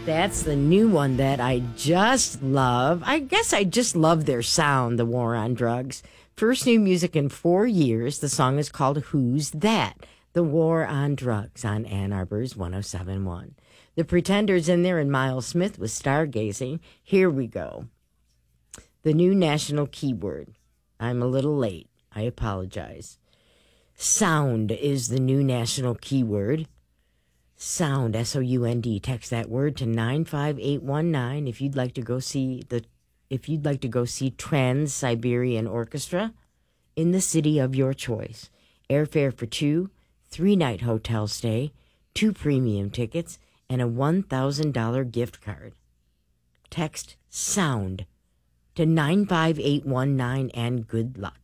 That's the new one that I just love. I guess I just love their sound, The War on Drugs. First new music in 4 years. The song is called Who's That? The War on Drugs on Ann Arbor's 107.1. The Pretenders in there and Miles Smith with Stargazing. Here we go. The new national keyword. I'm a little late. I apologize. Sound is the new national keyword. Sound, S-O-U-N-D. Text that word to 95819 if you'd like to go see Trans-Siberian Orchestra in the city of your choice. Airfare for 2, 3-night hotel stay, 2 premium tickets, and a $1,000 gift card. Text SOUND to 95819 and good luck.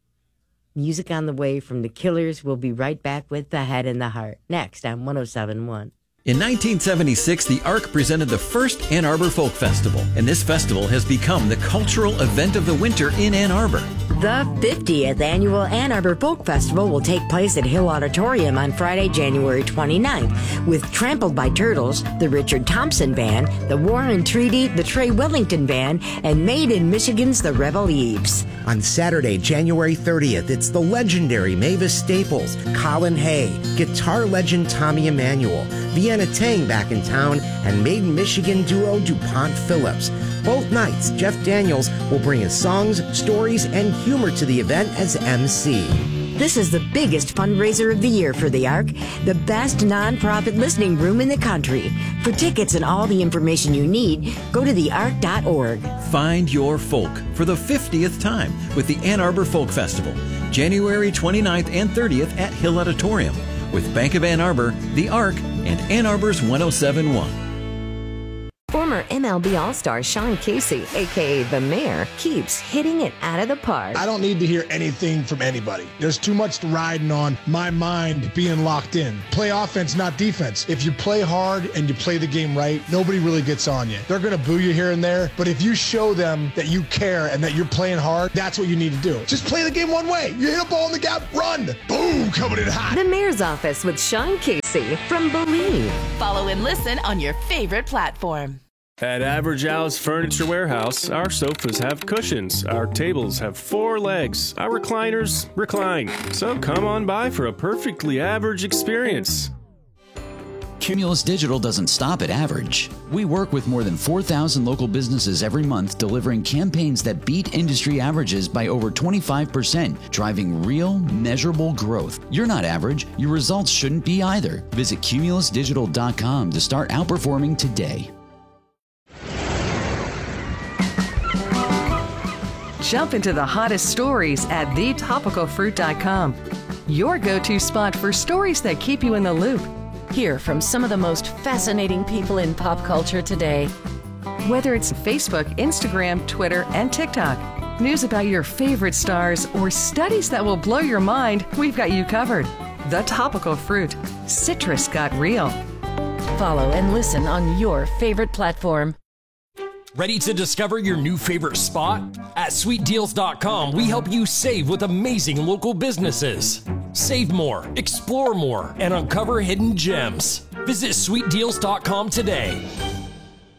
Music on the way from The Killers. We'll be right back with The Head and the Heart. Next on 107.1. In 1976, the ARC presented the first Ann Arbor Folk Festival, and this festival has become the cultural event of the winter in Ann Arbor. The 50th Annual Ann Arbor Folk Festival will take place at Hill Auditorium on Friday, January 29th, with Trampled by Turtles, the Richard Thompson Band, the War and Treaty, the Trey Wellington Band, and Made in Michigan's The Rebel Eves. On Saturday, January 30th, it's the legendary Mavis Staples, Colin Hay, guitar legend Tommy Emmanuel, Vienna Tang back in town, and Made in Michigan duo DuPont Phillips. Both nights, Jeff Daniels will bring his songs, stories, and humor to the event as MC. This is the biggest fundraiser of the year for the ARC, the best nonprofit listening room in the country. For tickets and all the information you need, go to thearc.org. Find your folk for the 50th time with the Ann Arbor Folk Festival, January 29th and 30th at Hill Auditorium, with Bank of Ann Arbor, the ARC, and Ann Arbor's 107.1. Former MLB All-Star Sean Casey, a.k.a. The Mayor, keeps hitting it out of the park. I don't need to hear anything from anybody. There's too much riding on my mind being locked in. Play offense, not defense. If you play hard and you play the game right, nobody really gets on you. They're going to boo you here and there, but if you show them that you care and that you're playing hard, that's what you need to do. Just play the game one way. You hit a ball in the gap, run. Boom, coming in hot. The Mayor's Office with Sean Casey from Believe. Follow and listen on your favorite platform. At Average Al's Furniture Warehouse, our sofas have cushions, our tables have 4 legs, our recliners recline. So come on by for a perfectly average experience. Cumulus Digital doesn't stop at average. We work with more than 4,000 local businesses every month, delivering campaigns that beat industry averages by over 25%, driving real, measurable growth. You're not average. Your results shouldn't be either. Visit cumulusdigital.com to start outperforming today. Jump into the hottest stories at thetopicalfruit.com. Your go-to spot for stories that keep you in the loop. Hear from some of the most fascinating people in pop culture today. Whether it's Facebook, Instagram, Twitter, and TikTok, news about your favorite stars, or studies that will blow your mind, we've got you covered. The Topical Fruit. Citrus got real. Follow and listen on your favorite platform. Ready to discover your new favorite spot? At SweetDeals.com, we help you save with amazing local businesses. Save more, explore more, and uncover hidden gems. Visit SweetDeals.com today.